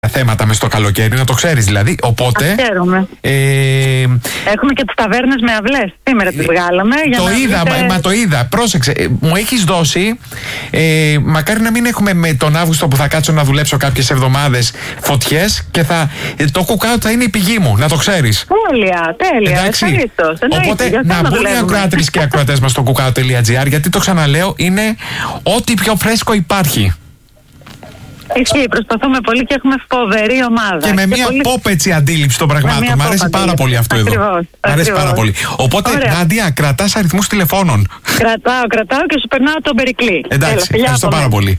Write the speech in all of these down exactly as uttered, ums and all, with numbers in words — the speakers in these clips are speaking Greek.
θέματα μες στο καλοκαίρι, να το ξέρεις δηλαδή. Οπότε. Ξέρουμε. Ε, Έχουμε και τις ταβέρνες με αυλές. Σήμερα τις βγάλαμε. Για το να είδα, δείτε... μα, μα το είδα. Πρόσεξε. Ε, μου έχεις δώσει. Ε, μακάρι να μην έχουμε με τον Αύγουστο που θα κάτσω να δουλέψω κάποιες εβδομάδες φωτιές και θα. Ε, το cookout θα είναι η πηγή μου, να το ξέρεις. Τέλεια, τέλεια. Εντάξει. Ευχαρίστως. Οπότε Εννοείται, να μπουν οι ακροάτρες και οι ακροατές μας στο cookout τελεία τζι άρ, γιατί το ξαναλέω, είναι ό,τι πιο φρέσκο υπάρχει. Ισχύει, προσπαθούμε πολύ και έχουμε φοβερή ομάδα. Και με και μια πολύ... pop έτσι αντίληψη των πραγμάτων. Μ' αρέσει πάρα πολύ αυτό ακριβώς, εδώ. Μ' αρέσει πάρα πολύ. Οπότε, ωραία. Νάντια, κρατάς αριθμούς τηλεφώνων. Κρατάω, κρατάω και σου περνάω τον Περικλή. Εντάξει, Έλα, ευχαριστώ πάρα πολύ.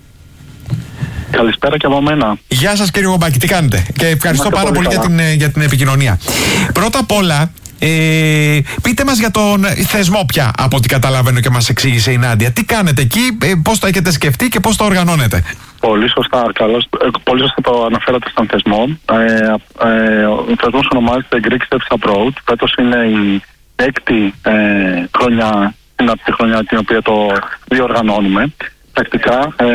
Καλησπέρα και από μένα. Γεια σας κύριε Γομπάκη, τι κάνετε? Και ευχαριστώ πάρα πολύ, πολύ για, την, για την επικοινωνία. Πρώτα απ' όλα, Ε, πείτε μας για τον θεσμό πια, από ό,τι καταλαβαίνω και μας εξήγησε η Νάντια. Τι κάνετε εκεί, ε, πώς το έχετε σκεφτεί και πώς το οργανώνετε? Πολύ σωστά, καλώς, πολύ σωστά το αναφέρατε στον θεσμό. Ε, ε, ο θεσμός ονομάζεται Greek Steps Approach. Φέτος είναι η έκτη ε, χρονιά, την αυτή χρονιά την οποία το διοργανώνουμε. Τακτικά, ε,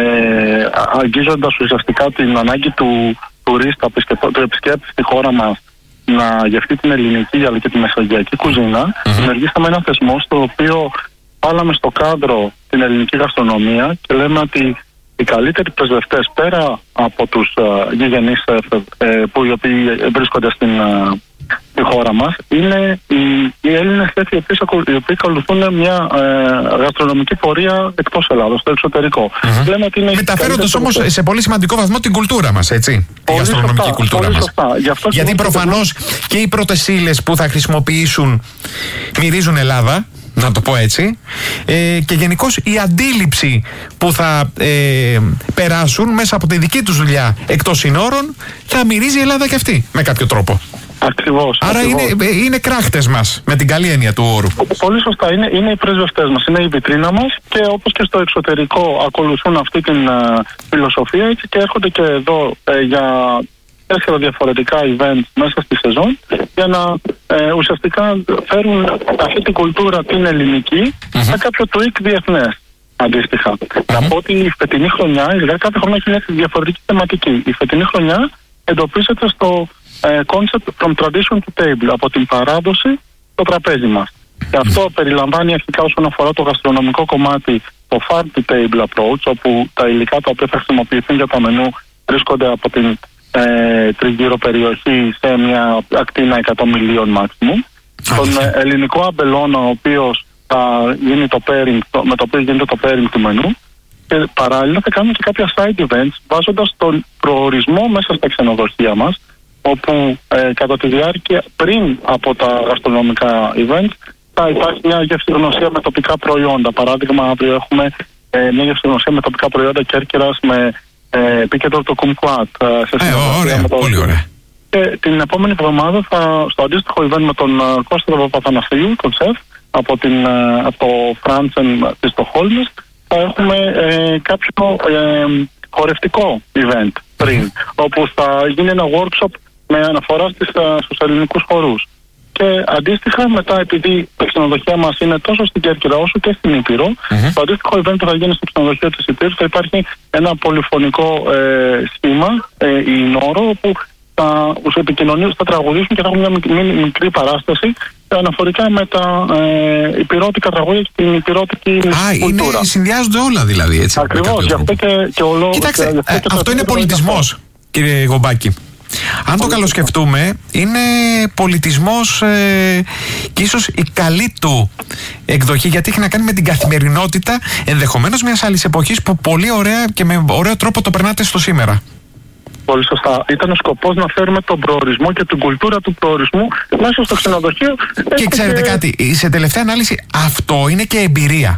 αγγίζοντας ουσιαστικά την ανάγκη του τουρίστα, του επισκέπτη στη χώρα μας να γευτεί την ελληνική αλλά και τη μεσογειακή κουζίνα, mm-hmm. δημιουργήσαμε ένα θεσμό στο οποίο βάλαμε στο κάδρο την ελληνική γαστρονομία και λέμε ότι οι καλύτεροι πρεσβευτές πέρα από τους uh, γηγενείς uh, uh, που οι οποίοι βρίσκονται στην uh, στη χώρα μας είναι οι, οι Έλληνες τέτοιοι οι οποίοι ακολουθούν μια uh, γαστρονομική πορεία εκτός Ελλάδος, στο εξωτερικό. Mm-hmm. Λέμε ότι είναι μεταφέροντας όμως σε πολύ σημαντικό βαθμό την κουλτούρα μας, έτσι. Πολύ η γαστρονομική σωστά, κουλτούρα μας. Γιατί προφανώς και οι πρώτες ύλες που θα χρησιμοποιήσουν μυρίζουν Ελλάδα, να το πω έτσι, ε, και γενικώς η αντίληψη που θα ε, περάσουν μέσα από τη δική τους δουλειά εκτός συνόρων θα μυρίζει η Ελλάδα και αυτή με κάποιο τρόπο. Ακριβώς. Άρα ακριβώς. Είναι, είναι κράχτες μας, με την καλή έννοια του όρου. Πολύ σωστά. Είναι, είναι οι πρεσβευτές μας, είναι η βιτρίνα μας και όπως και στο εξωτερικό ακολουθούν αυτή την uh, φιλοσοφία, έτσι και έρχονται και εδώ uh, για τέσσερα διαφορετικά event μέσα στη σεζόν για να ε, ουσιαστικά φέρουν αυτή την κουλτούρα την ελληνική mm-hmm. σε κάποιο tweak διεθνές αντίστοιχα. Mm-hmm. Να πω ότι η φετινή χρονιά, δηλαδή κάθε χρονιά έχει μια διαφορετική θεματική. Η φετινή χρονιά εντοπίζεται στο ε, concept from tradition to table, από την παράδοση στο τραπέζι μας. Mm-hmm. Και αυτό περιλαμβάνει αρχικά όσον αφορά το γαστρονομικό κομμάτι το farm to table approach, όπου τα υλικά τα οποία θα χρησιμοποιηθούν για το μενού βρίσκονται από την Ε, τριγύρω περιοχή σε μια ακτίνα εκατό μιλίων maximum. Τον ε, ελληνικό αμπελώνα, ο οποίος θα γίνει το pairing, το, με το οποίο γίνεται το pairing του μενού, και παράλληλα θα κάνουμε και κάποια side events βάζοντας τον προορισμό μέσα στα ξενοδοχεία μας, όπου ε, κατά τη διάρκεια πριν από τα γαστρονομικά events θα υπάρχει μια γευστογνωσία με τοπικά προϊόντα. Παράδειγμα, αύριο έχουμε ε, μια γευστογνωσία με τοπικά προϊόντα Κέρκυρας με επίκεντρο το Κουμκουάτ. Ε, ωραία, το... πολύ ωραία. Και την επόμενη εβδομάδα θα, στο αντίστοιχο event με τον uh, Κώστα Παπαθανασίου, τον σεφ, από, την, uh, από το Φράντσεν της Στοχόλμης, θα έχουμε ε, κάποιο ε, χορευτικό event πριν, mm-hmm. όπου θα γίνει ένα workshop με αναφορά στις, uh, στους ελληνικούς χορούς. Και αντίστοιχα μετά, επειδή τα ξενοδοχεία μας είναι τόσο στην Κέρκυρα όσο και στην Ήπειρο, mm-hmm. το αντίστοιχο event που θα γίνει στο ξενοδοχείο της Ήπειρου θα υπάρχει ένα πολυφωνικό ε, σχήμα, ε, η Νόρο, όπου θα τους επικοινωνήσουν, θα τραγουδήσουν και θα έχουν μια μικρή, μικρή παράσταση αναφορικά με τα ε, υπηρώτικα τραγούδια και την υπηρώτικη κουλτούρα. Α, συνδυάζονται όλα δηλαδή, έτσι. Ακριβώς, γι' αυτό και, και ολό... Κοίταξε, και, ε, αυτό είναι πολιτισμός, κύριε Γομπάκη. Αν το καλοσκεφτούμε, είναι πολιτισμός ε, και ίσως η καλή του εκδοχή, γιατί έχει να κάνει με την καθημερινότητα ενδεχομένως μιας άλλης εποχής που πολύ ωραία και με ωραίο τρόπο το περνάτε στο σήμερα. Πολύ σωστά. Ήταν ο σκοπός να φέρουμε τον προορισμό και την κουλτούρα του προορισμού μέσα στο ξενοδοχείο. Και ξέρετε και... κάτι, σε τελευταία ανάλυση αυτό είναι και εμπειρία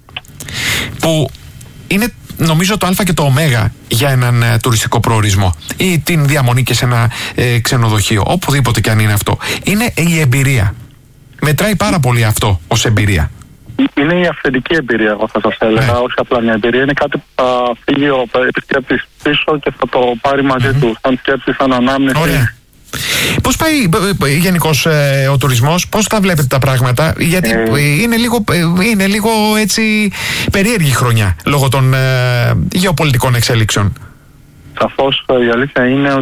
που είναι, νομίζω, το α και το ω για έναν ε, τουριστικό προορισμό ή την διαμονή και σε ένα ε, ξενοδοχείο, οπουδήποτε και αν είναι αυτό. Είναι η εμπειρία. Μετράει πάρα πολύ αυτό ως εμπειρία. Είναι η αυθεντική εμπειρία, εγώ θα σας έλεγα, ναι. Όχι απλά μια εμπειρία. Είναι κάτι που θα φύγει ο επισκέπτης πίσω και θα το πάρει μαζί mm-hmm. του, σαν σκέψη, σαν ανάμνηση. Ωραία. Πώς πάει γενικώς ε, ο τουρισμός, πώς τα βλέπετε τα πράγματα, γιατί ε... είναι, λίγο, είναι λίγο έτσι περίεργη χρονιά λόγω των ε, γεωπολιτικών εξέλιξεων. Σαφώς η αλήθεια είναι